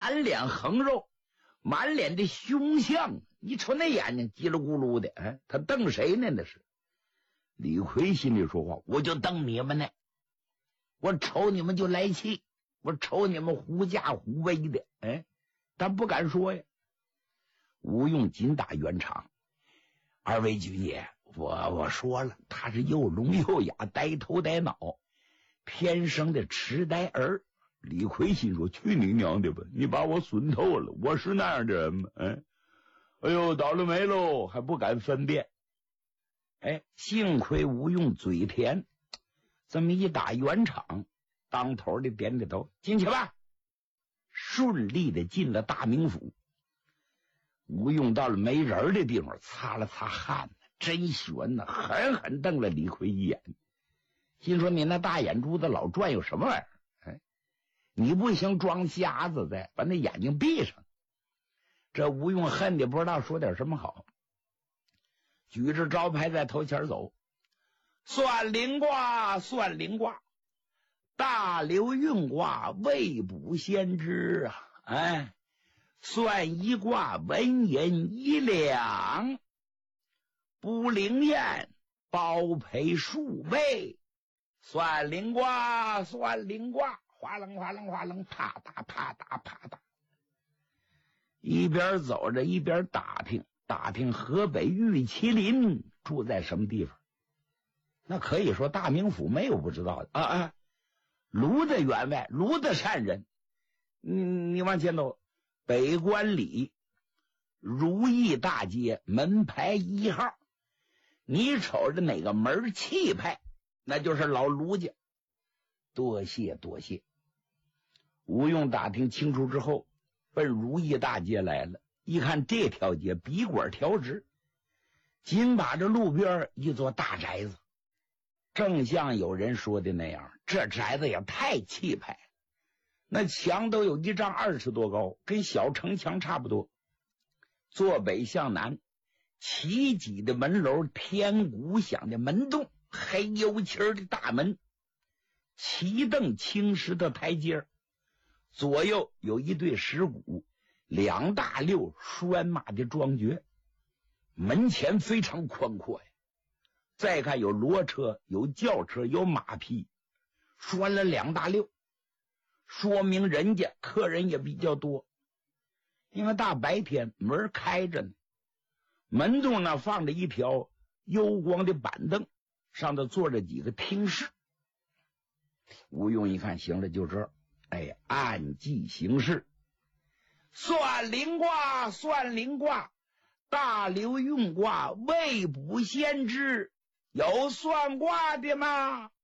满脸横肉，满脸的凶相。你瞅那眼睛叽里咕噜的，他瞪谁呢？那是李逵心里说话，我就瞪你们呢，我瞅你们就来气，我瞅你们狐假虎威的，但不敢说呀。吴用紧打圆场，二位军爷，我说了，他是又聋又哑，呆头呆脑，天生的痴呆儿。李逵心说，去你娘的吧，你把我损透了，我是那样的人吗？哎呦，倒了霉喽，还不敢分辨。幸亏吴用嘴甜，这么一打圆场，当头的点点头，进去吧。顺利的进了大名府。吴用到了没人的地方，擦了擦汗，真悬呐，狠狠瞪了李逵一眼，心说你那大眼珠子老转悠什么玩意儿？你不行，装瞎子的，把那眼睛闭上。这吴用恨的不知道说点什么好，举着招牌在头前走，算灵卦，算灵卦，大流运卦，未卜先知啊！算一卦，文银一两，不灵验，包赔数倍。算灵卦，算灵卦，哗楞哗楞哗楞，啪嗒啪嗒啪嗒。一边走着一边打听河北玉麒麟住在什么地方。那可以说大名府没有不知道的卢的员外，卢的善人。你往前走，北关里如意大街门牌1号，你瞅着哪个门气派，那就是老卢家。多谢多谢。吴用打听清楚之后，奔如意大街来了。一看这条街笔管调直，紧把这路边一座大宅子，正像有人说的那样，这宅子也太气派了。那墙都有1丈20多高，跟小城墙差不多。坐北向南，齐脊的门楼，天鼓响的门洞，黑油漆的大门，齐凳青石的台阶，左右有一对石鼓，2大溜拴马的庄爵，门前非常宽阔呀。再看有骡车，有轿车，有马匹，拴了2大溜，说明人家客人也比较多。因为大白天门开着呢，门洞那放着一条幽光的板凳，上头坐着几个听士。吴用一看，行了，就这，按计行事。算灵卦，算灵卦，大流运卦，未卜先知。有算卦的吗？